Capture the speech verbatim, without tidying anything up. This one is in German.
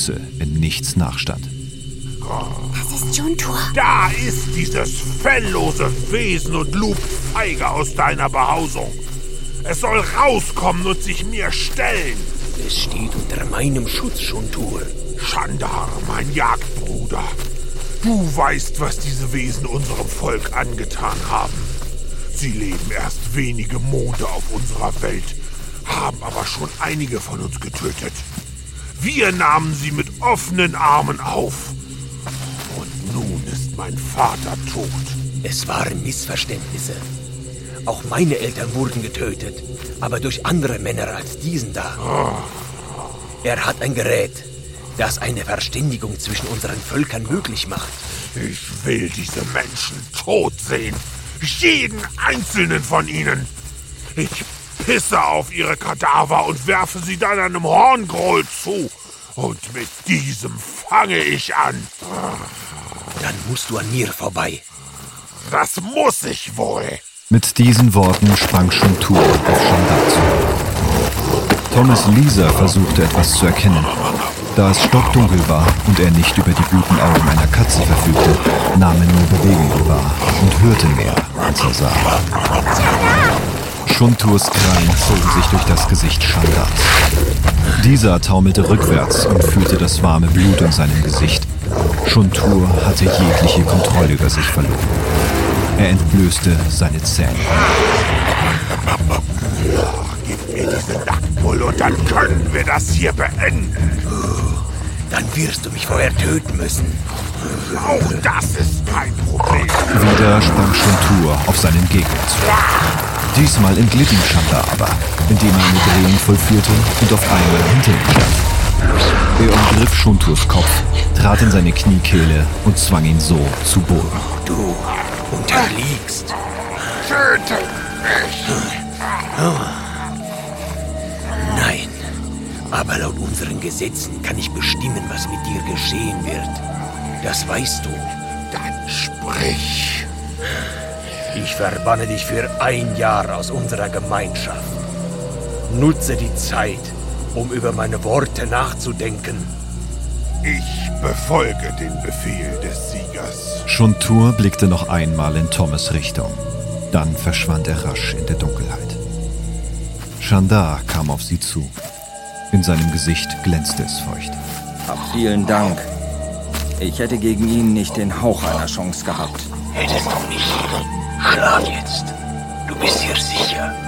Größe in nichts nachstand. Das ist Shuntur. Da ist dieses felllose Wesen und lugt feige aus deiner Behausung. Es soll rauskommen und sich mir stellen. Es steht unter meinem Schutz, Shuntur. Shandar, mein Jagdbruder. Du weißt, was diese Wesen unserem Volk angetan haben. Sie leben erst wenige Monde auf unserer Welt, haben aber schon einige von uns getötet. Wir nahmen sie mit offenen Armen auf. Und nun ist mein Vater tot. Es waren Missverständnisse. Auch meine Eltern wurden getötet, aber durch andere Männer als diesen da. Oh. Er hat ein Gerät, das eine Verständigung zwischen unseren Völkern möglich macht. Ich will diese Menschen tot sehen. Jeden einzelnen von ihnen. Ich pisse auf ihre Kadaver und werfe sie dann einem Horngroll zu. Und mit diesem fange ich an. Dann musst du an mir vorbei. Das muss ich wohl. Mit diesen Worten sprang Shuntur auf Shandar zu. Thomas Lisa versuchte etwas zu erkennen. Da es stockdunkel war und er nicht über die guten Augen einer Katze verfügte, nahm er nur Bewegungen wahr und hörte mehr, als er sah. Shunturs Krallen zogen sich durch das Gesicht Shandars. Dieser taumelte rückwärts und fühlte das warme Blut in seinem Gesicht. Shuntur hatte jegliche Kontrolle über sich verloren. Er entblößte seine Zähne. Gib mir diese Nacktmull und dann können wir das hier beenden. Dann wirst du mich vorher töten müssen. Auch das ist kein Problem. Wieder sprang Shuntur auf seinen Gegner zu. Diesmal entglitt ihm Shandar aber, indem er eine Drehung vollführte und auf einmal hinter ihm stand. Er umgriff Shunturs Kopf, trat in seine Kniekehle und zwang ihn so zu Boden. Du unterliegst. Töte mich! Nein, aber laut unseren Gesetzen kann ich bestimmen, was mit dir geschehen wird. Das weißt du. Dann sprich. Ich verbanne dich für ein Jahr aus unserer Gemeinschaft. Nutze die Zeit, um über meine Worte nachzudenken. Ich befolge den Befehl des Siegers. Shuntur blickte noch einmal in Thomas' Richtung. Dann verschwand er rasch in der Dunkelheit. Shandar kam auf sie zu. In seinem Gesicht glänzte es feucht. Ach, vielen Dank. Ich hätte gegen ihn nicht den Hauch einer Chance gehabt. Hättest du nicht. Schlaf jetzt. Du bist hier sicher.